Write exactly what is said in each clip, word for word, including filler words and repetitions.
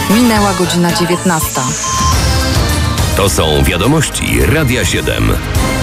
Minęła godzina dziewiętnasta. To są wiadomości Radia siedem.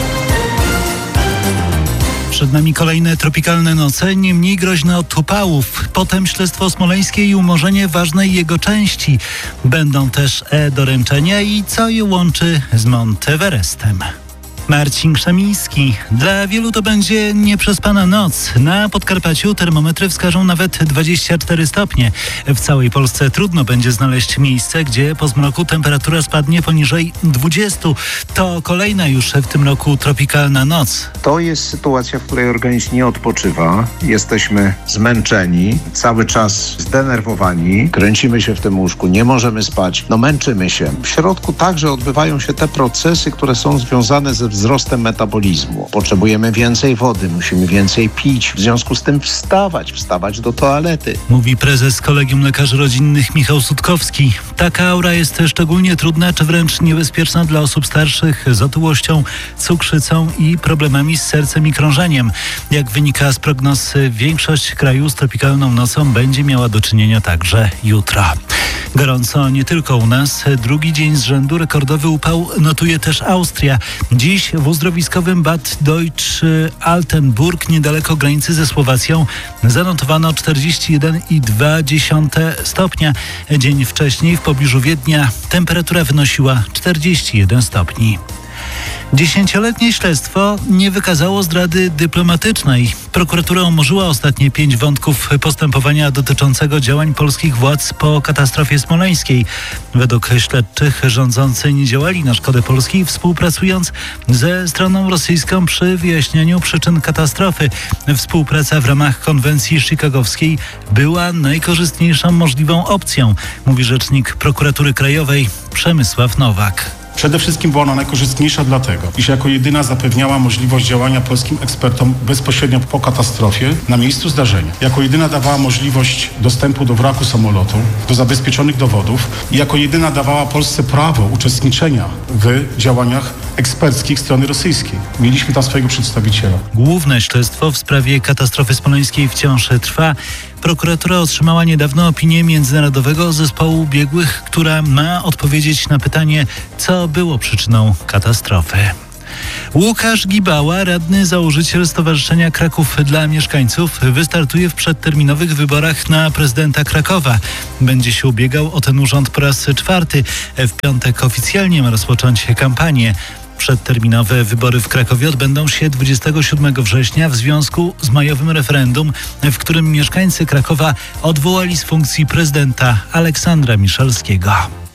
Przed nami kolejne tropikalne noce, nie mniej groźne od upałów. Potem śledztwo smoleńskie i umorzenie ważnej jego części. Będą też e-doręczenia i co je łączy z Mount Everestem. Marcin Krzemiński. Dla wielu to będzie nieprzespana noc. Na Podkarpaciu termometry wskażą nawet dwadzieścia cztery stopnie. W całej Polsce trudno będzie znaleźć miejsce, gdzie po zmroku temperatura spadnie poniżej dwudziestu. To kolejna już w tym roku tropikalna noc. To jest sytuacja, w której organizm nie odpoczywa. Jesteśmy zmęczeni, cały czas zdenerwowani. Kręcimy się w tym łóżku, nie możemy spać, no męczymy się. W środku także odbywają się te procesy, które są związane ze wzrostem metabolizmu. Potrzebujemy więcej wody, musimy więcej pić, w związku z tym wstawać, wstawać do toalety. Mówi prezes Kolegium Lekarzy Rodzinnych Michał Sutkowski. Taka aura jest szczególnie trudna, czy wręcz niebezpieczna dla osób starszych z otyłością, cukrzycą i problemami z sercem i krążeniem. Jak wynika z prognoz, większość kraju z tropikalną nocą będzie miała do czynienia także jutro. Gorąco nie tylko u nas. Drugi dzień z rzędu rekordowy upał notuje też Austria. Dziś w uzdrowiskowym Bad Deutsch-Altenburg, niedaleko granicy ze Słowacją, zanotowano czterdzieści jeden i dwa dziesiąte stopnia. Dzień wcześniej w pobliżu Wiednia temperatura wynosiła czterdzieści jeden stopni. Dziesięcioletnie śledztwo nie wykazało zdrady dyplomatycznej. Prokuratura umorzyła ostatnie pięć wątków postępowania dotyczącego działań polskich władz po katastrofie smoleńskiej. Według śledczych rządzący nie działali na szkodę Polski, współpracując ze stroną rosyjską przy wyjaśnianiu przyczyn katastrofy. Współpraca w ramach konwencji chicagowskiej była najkorzystniejszą możliwą opcją, mówi rzecznik Prokuratury Krajowej Przemysław Nowak. Przede wszystkim była ona najkorzystniejsza dlatego, iż jako jedyna zapewniała możliwość działania polskim ekspertom bezpośrednio po katastrofie na miejscu zdarzenia. Jako jedyna dawała możliwość dostępu do wraku samolotu, do zabezpieczonych dowodów i jako jedyna dawała Polsce prawo uczestniczenia w działaniach eksperckich strony rosyjskiej. Mieliśmy tam swojego przedstawiciela. Główne śledztwo w sprawie katastrofy smoleńskiej wciąż trwa. Prokuratura otrzymała niedawno opinię Międzynarodowego Zespołu Biegłych, która ma odpowiedzieć na pytanie, co było przyczyną katastrofy. Łukasz Gibała, radny założyciel Stowarzyszenia Kraków dla Mieszkańców, wystartuje w przedterminowych wyborach na prezydenta Krakowa. Będzie się ubiegał o ten urząd po raz czwarty. W piątek oficjalnie ma rozpocząć kampanię. Przedterminowe wybory w Krakowie odbędą się dwudziestego siódmego września w związku z majowym referendum, w którym mieszkańcy Krakowa odwołali z funkcji prezydenta Aleksandra Miszalskiego.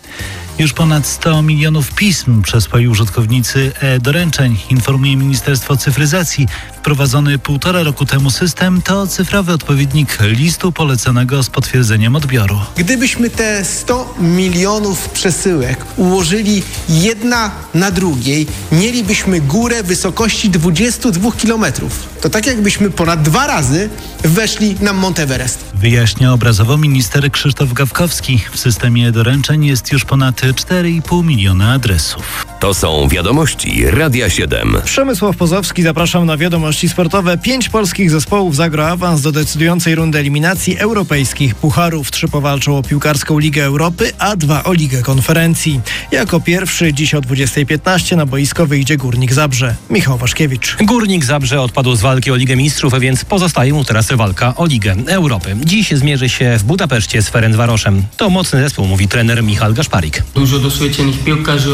Już ponad sto milionów pism przesłali użytkownicy e-doręczeń, informuje Ministerstwo Cyfryzacji. Wprowadzony półtora roku temu system to cyfrowy odpowiednik listu poleconego z potwierdzeniem odbioru. Gdybyśmy te sto milionów przesyłek ułożyli jedna na drugiej, mielibyśmy górę wysokości dwudziestu dwóch kilometrów. To tak jakbyśmy ponad dwa razy weszli na Mount Everest. Wyjaśnia obrazowo minister Krzysztof Gawkowski. W systemie doręczeń jest już ponad cztery i pół miliona adresów. To są wiadomości Radia siedem. Przemysław Pozowski, zapraszam na wiadomości sportowe. Pięć polskich zespołów zagra awans do decydującej rundy eliminacji europejskich pucharów. Trzy powalczą o piłkarską Ligę Europy, a dwa o Ligę Konferencji. Jako pierwszy dziś o dwudziestej piętnaście na boisko wyjdzie Górnik Zabrze. Michał Waszkiewicz. Górnik Zabrze odpadł z walki o Ligę Mistrzów, więc pozostaje mu teraz walka o Ligę Europy. Dziś zmierzy się w Budapeszcie z Ferencvaroszem. To mocny zespół, mówi trener Michal Gaszparik. Dużo doświadczonych piłkarzy,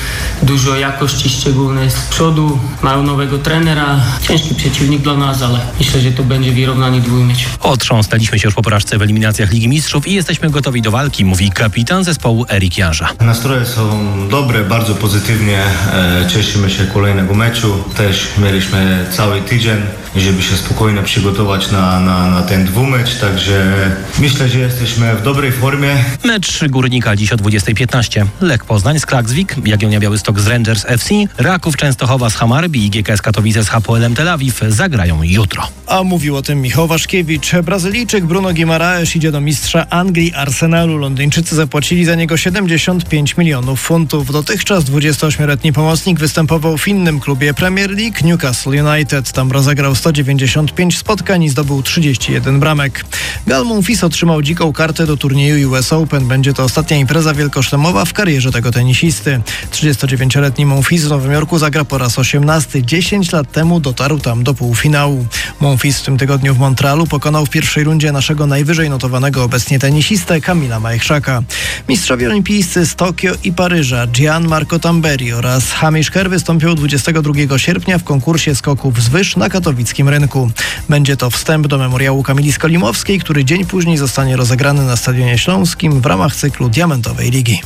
dużo jakości szczególnej z przodu, mają nowego trenera. Ciężki przeciwnik dla nas, ale myślę, że to będzie wyrównany dwójmecz. Otrząsnęliśmy się już po porażce w eliminacjach Ligi Mistrzów i jesteśmy gotowi do walki, mówi kapitan zespołu Erik Jarza. Nastroje są dobre, bardzo pozytywnie. Cieszymy się kolejnego meczu. Też mieliśmy cały tydzień, żeby się spokojnie przygotować na, na, na ten dwumecz, także myślę, że jesteśmy w dobrej formie. Mecz Górnika dziś o dwudziestej piętnaście. Lech Poznań z Klaksvik, Jagiellonia Białystok z Rangers F C, Raków Częstochowa z Hammarby i G K S Katowice z Hapoelem Tel Awiw zagrają jutro. A mówił o tym Michał Waszkiewicz. Brazylijczyk Bruno Guimaraes idzie do mistrza Anglii Arsenalu. Londyńczycy zapłacili za niego siedemdziesiąt pięć milionów funtów. Dotychczas dwudziestoośmioletni pomocnik występował w innym klubie Premier League, Newcastle United. Tam rozegrał sto sto dziewięćdziesiąt pięć spotkań i zdobył trzydzieści jeden bramek. Gal Monfils otrzymał dziką kartę do turnieju U S Open. Będzie to ostatnia impreza wielkoszlemowa w karierze tego tenisisty. trzydziestodziewięcioletni Monfils w Nowym Jorku zagra po raz osiemnasty. dziesięć lat temu dotarł tam do półfinału. Monfils w tym tygodniu w Montrealu pokonał w pierwszej rundzie naszego najwyżej notowanego obecnie tenisistę Kamila Majchrzaka. Mistrzowie olimpijscy z Tokio i Paryża Gianmarco Tamberi oraz Hamish Kerr wystąpią dwudziestego drugiego sierpnia w konkursie skoków z wyż na katowickim rynku. Będzie to wstęp do memoriału Kamili Skolimowskiej, który dzień później zostanie rozegrany na Stadionie Śląskim w ramach cyklu Diamentowej Ligi.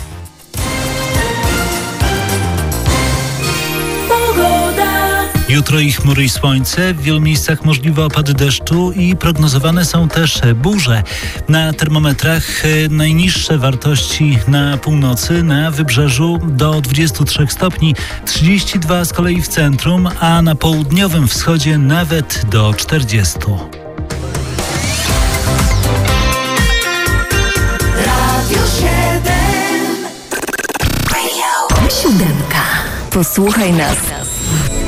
Jutro i chmury i słońce, w wielu miejscach możliwe opady deszczu i prognozowane są też burze. Na termometrach najniższe wartości na północy, na wybrzeżu do dwudziestu trzech stopni, trzydzieści dwa z kolei w centrum, a na południowym wschodzie nawet do czterdziestu. Siódemka. Posłuchaj nas.